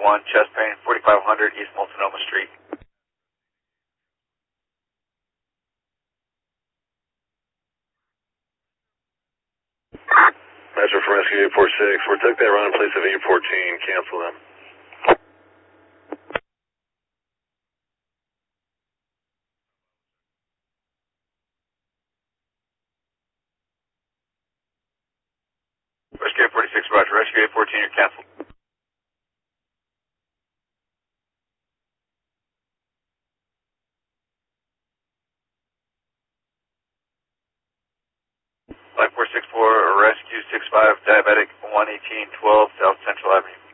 1, chest pain, 4500 East Multnomah Street. Metro from Rescue 846. We took that run in place of 814. Cancel them. Rescue 846, Roger. Rescue 814, you're canceled. Line 464, Rescue 65, diabetic, 11812 South Central Avenue.